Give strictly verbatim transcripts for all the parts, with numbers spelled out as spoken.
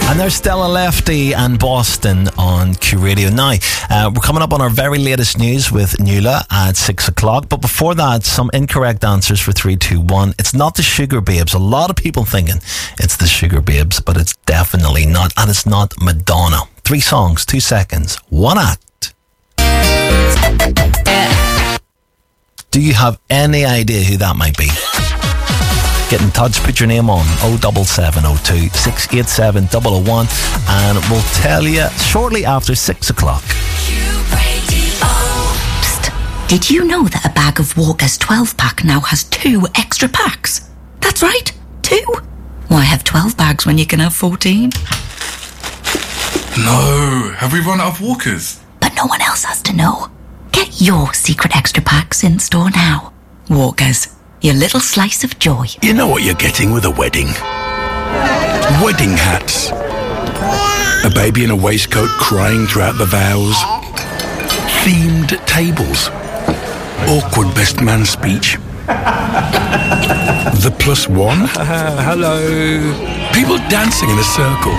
And there's Stella Lefty and Boston on Q Radio. Now, uh, we're coming up on our very latest news with Nuala at six o'clock. But before that, some incorrect answers for three two one. It's not the Sugar Babes. A lot of people thinking it's the Sugar Babes, but it's definitely not. And it's not Madonna. Three songs, two seconds, one act. Do you have any idea who that might be? Get in touch, put your name on oh seven seven oh two, six eight seven, zero zero one, and we'll tell you shortly after six o'clock. Psst. Did you know that a bag of Walker's twelve pack now has two extra packs? That's right, two. Why have twelve bags when you can have fourteen? No, have we run out of Walkers? But no one else has to know. Get your secret extra packs in store now. Walker's. Your little slice of joy. You know what you're getting with a wedding? Wedding hats. A baby in a waistcoat crying throughout the vows. Themed tables. Awkward best man speech. The plus one. Uh, hello. People dancing in a circle.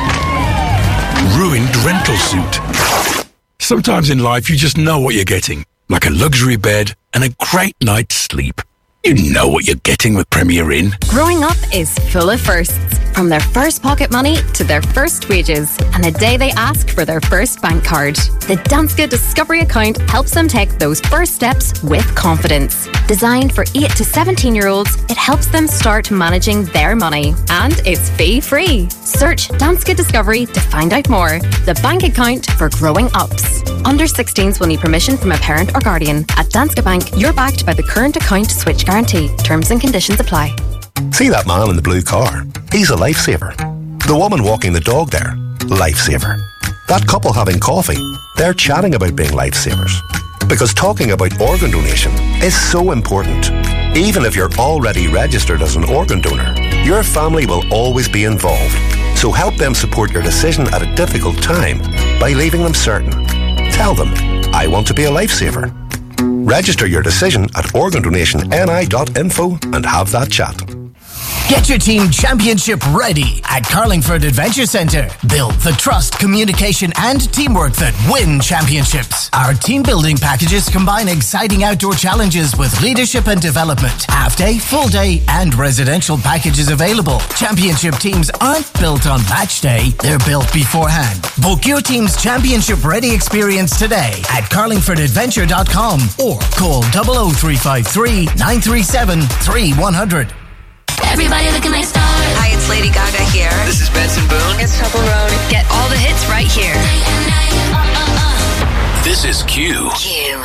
Ruined rental suit. Sometimes in life you just know what you're getting. Like a luxury bed and a great night's sleep. You know what you're getting with Premier Inn. Growing up is full of firsts. From their first pocket money to their first wages and the day they ask for their first bank card. The Danske Discovery account helps them take those first steps with confidence. Designed for eight to seventeen year olds, it helps them start managing their money. And it's fee-free. Search Danske Discovery to find out more. The bank account for growing ups. Under sixteens will need permission from a parent or guardian. At Danske Bank, you're backed by the current account switch guarantee. Terms and conditions apply. See that man in the blue car? He's a lifesaver. The woman walking the dog there? Lifesaver. That couple having coffee? They're chatting about being lifesavers. Because talking about organ donation is so important. Even if you're already registered as an organ donor, your family will always be involved. So help them support your decision at a difficult time by leaving them certain. Tell them, I want to be a lifesaver. Register your decision at organ donation n i dot info and have that chat. Get your team championship ready at Carlingford Adventure Centre. Build the trust, communication and teamwork that win championships. Our team building packages combine exciting outdoor challenges with leadership and development. Half day, full day and residential packages available. Championship teams aren't built on match day, they're built beforehand. Book your team's championship ready experience today at carlingford adventure dot com or call oh oh three five three, nine three seven, three one hundred. Everybody looking like stars. Hi, it's Lady Gaga here. This is Benson Boone. It's Purple Road. Get all the hits right here. Night and night. Uh, uh, uh. This is Q. Q.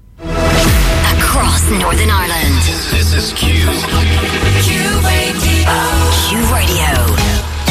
Across Northern Ireland. This is Q. Q Radio. Q Radio.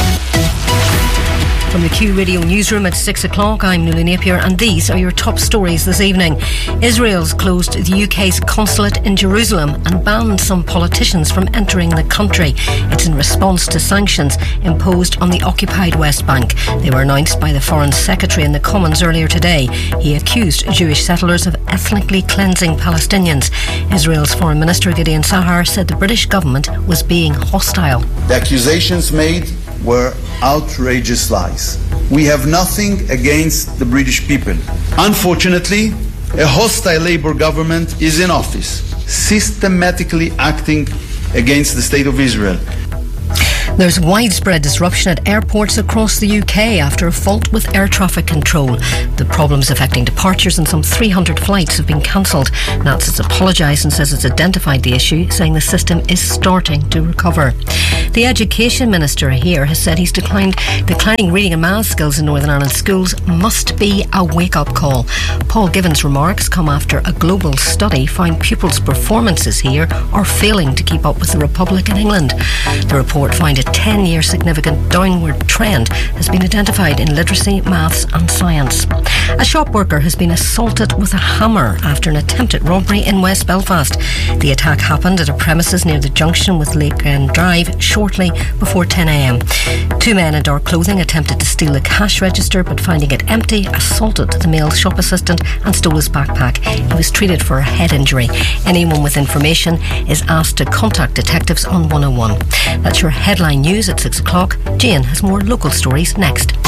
From the Q Radio newsroom at six o'clock, I'm Nuala Napier, and these are your top stories this evening. Israel's closed the U K's consulate in Jerusalem and banned some politicians from entering the country. It's in response to sanctions imposed on the occupied West Bank. They were announced by the Foreign Secretary in the Commons earlier today. He accused Jewish settlers of ethnically cleansing Palestinians. Israel's Foreign Minister Gideon Sahar said the British government was being hostile. The accusations made were outrageous lies. We have nothing against the British people. Unfortunately, a hostile Labour government is in office, systematically acting against the State of Israel. There's widespread disruption at airports across the U K after a fault with air traffic control. The problems affecting departures and some three hundred flights have been cancelled. N A T S has apologised and says it's identified the issue, saying the system is starting to recover. The Education Minister here has said he's declined declining reading and maths skills in Northern Ireland schools must be a wake-up call. Paul Given's remarks come after a global study found pupils' performances here are failing to keep up with the Republic in England. The report found a ten-year significant downward trend has been identified in literacy, maths and science. A shop worker has been assaulted with a hammer after an attempted robbery in West Belfast. The attack happened at a premises near the junction with Lake End Drive shortly before ten a.m. Two men in dark clothing attempted to steal a cash register, but finding it empty, assaulted the male shop assistant and stole his backpack. He was treated for a head injury. Anyone with information is asked to contact detectives on one oh one. That's your headline news at six o'clock. Jane has more local stories next.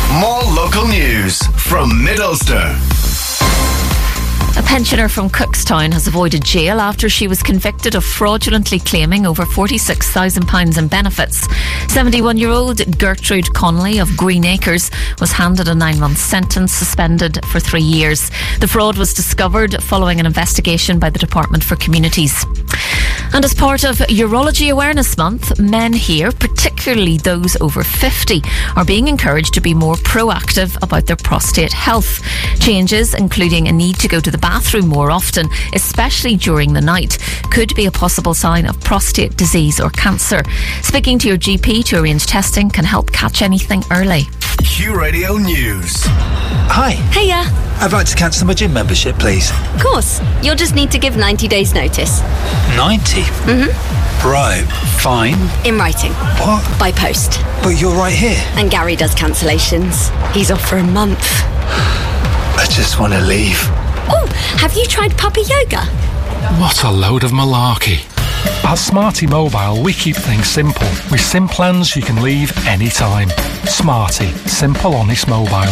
More local news from Mid-Ulster. A pensioner from Cookstown has avoided jail after she was convicted of fraudulently claiming over forty-six thousand pounds in benefits. seventy-one-year-old Gertrude Connolly of Green Acres was handed a nine-month sentence, suspended for three years. The fraud was discovered following an investigation by the Department for Communities. And as part of Urology Awareness Month, men here, particularly those over fifty, are being encouraged to be more proactive about their prostate health. Changes, including a need to go to the bathroom more often, especially during the night, could be a possible sign of prostate disease or cancer. Speaking to your G P to arrange testing can help catch anything early. Q Radio News. Hi. Hiya. I'd like to cancel my gym membership, please. Of course. You'll just need to give ninety days notice. ninety? Mm-hmm. Right. Fine. In writing. What? By post. But you're right here. And Gary does cancellations. He's off for a month. I just want to leave. Oh, have you tried puppy yoga? What a load of malarkey. At Smarty Mobile, we keep things simple. With SIM plans you can leave anytime. Smarty. Simple, honest mobile.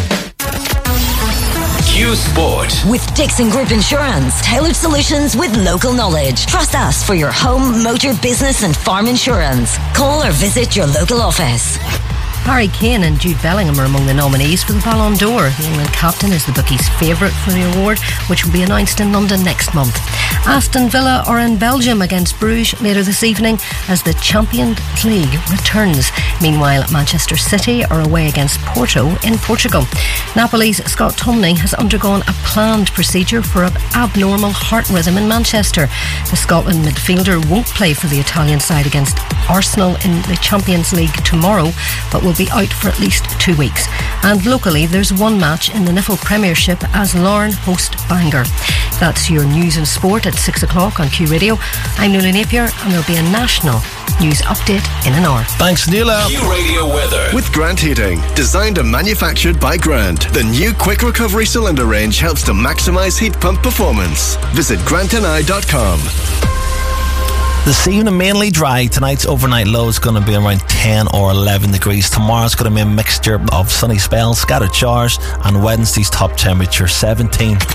Q Sport. With Dixon Group Insurance. Tailored solutions with local knowledge. Trust us for your home, motor, business and farm insurance. Call or visit your local office. Harry Kane and Jude Bellingham are among the nominees for the Ballon d'Or. The England captain is the bookies' favourite for the award, which will be announced in London next month. Aston Villa are in Belgium against Bruges later this evening as the Champions League returns. Meanwhile, Manchester City are away against Porto in Portugal. Napoli's Scott Tumney has undergone a planned procedure for an abnormal heart rhythm in Manchester. The Scotland midfielder won't play for the Italian side against Arsenal in the Champions League tomorrow, but will be out for at least two weeks. And locally, there's one match in the Niffle Premiership as Larne host Bangor. That's your news and sport at six o'clock on Q Radio. I'm Nuala Napier, and there'll be a national news update in an hour. Thanks, Nuala. Q Radio weather with Grant Heating, designed and manufactured by Grant. The new quick recovery cylinder range helps to maximise heat pump performance. Visit grant n i dot com. This evening mainly dry. Tonight's overnight low is going to be around ten or eleven degrees. Tomorrow's going to be a mixture of sunny spells, scattered showers, and Wednesday's top temperature seventeen.